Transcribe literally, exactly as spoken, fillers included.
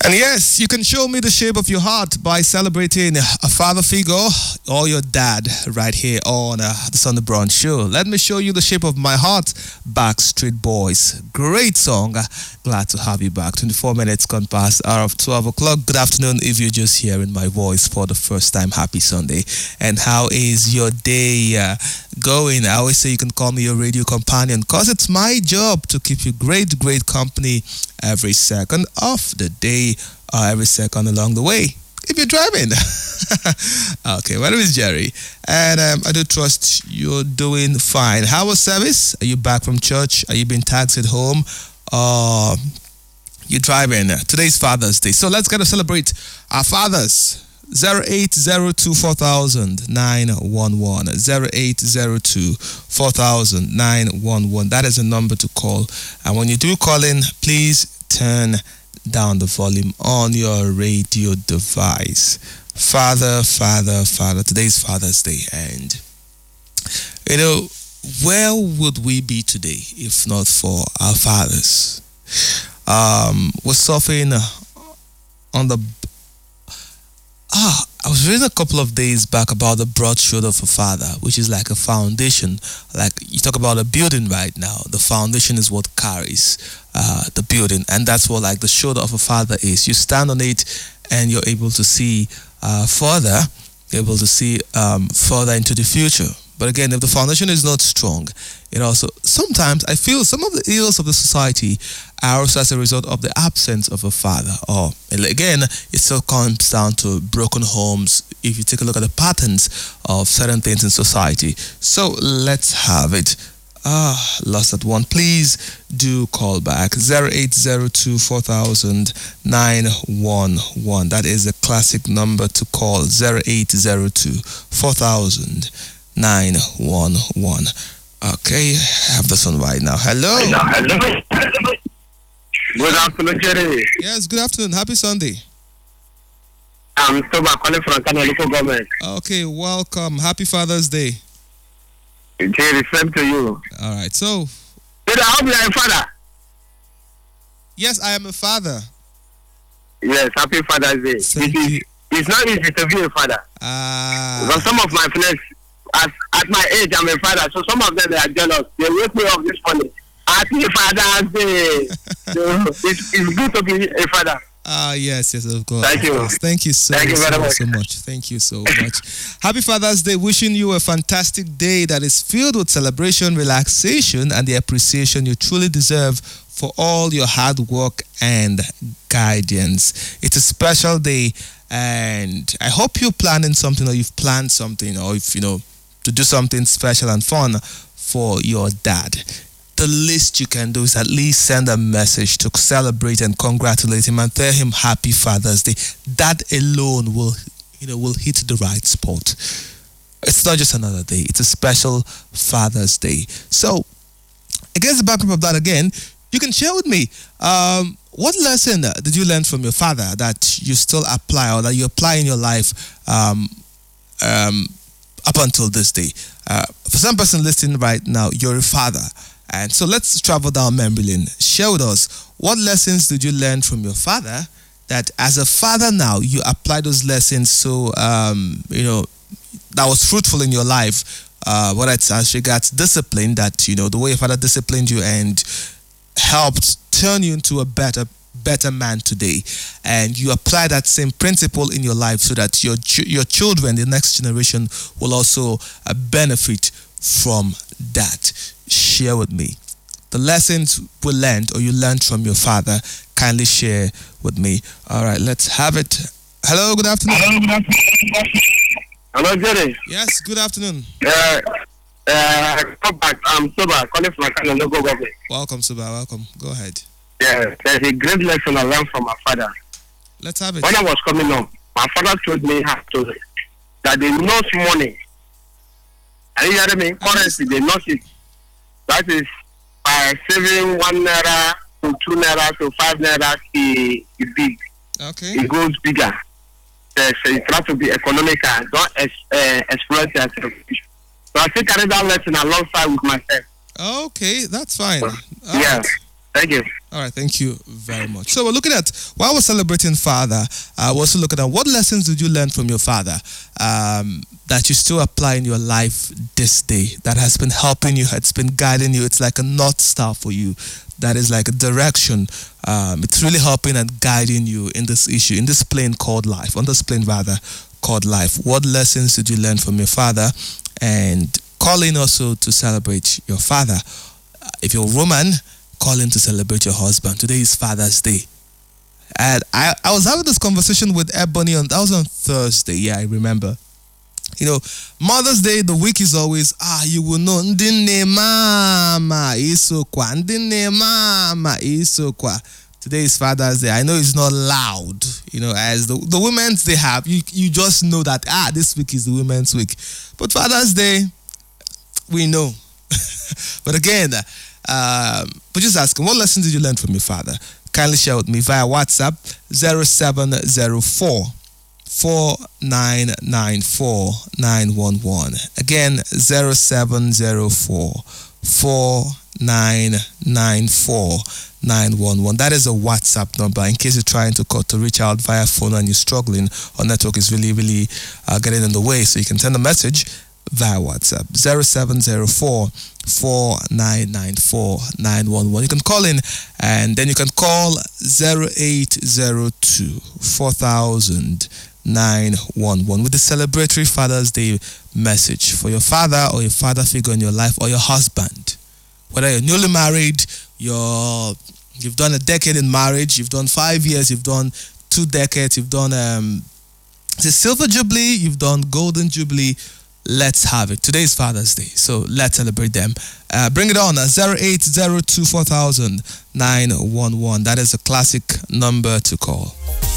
And yes, you can show me the shape of your heart by celebrating a father figure or your dad right here on uh, the Sunday Brunch Show. Let me show you the shape of my heart. Backstreet Boys. Great song. Glad to have you back. twenty-four minutes gone past hour of twelve o'clock. Good afternoon if you're just hearing my voice for the first time. Happy Sunday. And how is your day uh, going? I always say you can call me your radio companion because it's my job to keep you great, great company every second of the day, uh, every second along the way, if you're driving. Okay, my name is Jerry, and um, I do trust you're doing fine. How was service? Are you back from church? Are you being taxed at home? Uh, you're driving. Today's Father's Day, so let's get to celebrate our fathers. zero eight zero two four thousand nine one one zero eight zero two four thousand nine one one. That is a number to call, and when you do call in, please turn down the volume on your radio device. Father, Father, Father. Today's Father's Day, and you know, where would we be today if not for our fathers? Um, we're surfing on the Ah, I was reading a couple of days back about the broad shoulder of a father, which is like a foundation. Like you talk about a building right now, the foundation is what carries uh, the building, and that's what like the shoulder of a father is. You stand on it, and you're able to see uh, further. You're able to see um, further into the future. But again, if the foundation is not strong, it also sometimes I feel some of the ills of the society are also as a result of the absence of a father. Or again, it still comes down to broken homes. If you take a look at the patterns of certain things in society, so let's have it. Ah, lost that one. Please do call back zero eight zero two four thousand nine one one. That is a classic number to call. Zero eight zero two four thousand. nine one one. Okay, I have this one right now. Hello. Hello. Hello. Good afternoon, Jerry. Yes, good afternoon. Happy Sunday. I'm Soba calling from Kano local government. Okay, welcome. Happy Father's Day. Jerry, same to you. All right, so. Jerry, I hope you are a father. Yes, I am a father. Yes, happy Father's Day. Thank it is, you. It's not easy to be a father. Ah. Uh, because some of my friends, As, at my age, I'm a father, so some of them they are jealous. They wake me up this morning. Happy Father's Day. So it's, it's good to be a father. Ah, yes, yes, of course. Thank you. Yes, thank you so, Thank you very so, much. so much. Thank you so much. Happy Father's Day. Wishing you a fantastic day that is filled with celebration, relaxation, and the appreciation you truly deserve for all your hard work and guidance. It's a special day, and I hope you're planning something, or you've planned something, or if you know, to do something special and fun for your dad. The least you can do is at least send a message to celebrate and congratulate him and tell him Happy Father's Day. That alone will, you know, will hit the right spot. It's not just another day. It's a special Father's Day. So, against the backdrop of that again, you can share with me um, what lesson did you learn from your father that you still apply or that you apply in your life um, um, up until this day. Uh, for some person listening right now, you're a father. And so let's travel down memory lane. Share with us, what lessons did you learn from your father that as a father now, you apply those lessons so, um, you know, that was fruitful in your life, uh, whether it's as regards discipline, that, you know, the way your father disciplined you and helped turn you into a better better man today, and you apply that same principle in your life so that your ch- your children, the next generation, will also uh, benefit from that. Share with me the lessons we learned or you learned from your father. Kindly share with me. All right, let's have it. Hello, good afternoon. Hello, good afternoon. Hello, Jerry. Yes, good afternoon. Uh, uh, come back. I'm Soba calling from Kano local government. Welcome, Suba. Welcome. Go ahead. Yeah, there's a great lesson I learned from my father. Let's have it. When I was coming up, my father told me how to, that they nurse money. Are you hearing me? Currency, they nurse it. That is by saving one naira to two naira to five naira, it, it big. Okay. It goes bigger. So it tries to be economical. Don't ex, uh, exploit yourself. So I still carry that lesson alongside with myself. Okay, that's fine. So, yeah. Thank you. All right, thank you very much. So we're looking at, while we're celebrating Father, uh, we're also looking at what lessons did you learn from your father um, that you still apply in your life this day, that has been helping you, it's been guiding you. It's like a North Star for you. That is like a direction. Um, it's really helping and guiding you in this issue, in this plane called life, on this plane rather called life. What lessons did you learn from your father? And call in also to celebrate your father. Uh, If you're a woman, call in to celebrate your husband. Today is Father's Day. And I, I was having this conversation with Ebony on, that was on Thursday. Yeah, I remember. You know, Mother's Day, the week is always, ah, you will know, ndine mama isokwa, ndine mama isokwa. Today is Father's Day. I know it's not loud, you know, as the, the women's they have, you, you just know that, ah, this week is the women's week. But Father's Day, we know. But again, um, but just asking, what lessons did you learn from your father? Kindly share with me via WhatsApp zero seven zero four, four nine nine four, nine one one. Again, zero seven zero four, four nine nine four, nine one one. That is a WhatsApp number in case you're trying to call to reach out via phone and you're struggling, or network is really, really uh, getting in the way. So you can send a message via WhatsApp zero seven zero four, four nine nine four, nine one one. You can call in, and then you can call zero eight zero two, four thousand, nine one one with the celebratory Father's Day message for your father or your father figure in your life, or your husband. Whether you're newly married, you're you've done a decade in marriage, you've done five years, you've done two decades, you've done um the silver jubilee, you've done golden jubilee. Let's have it. Today is Father's Day, so let's celebrate them. Uh, bring it on at zero eight zero two, four thousand, nine one one. That is a classic number to call.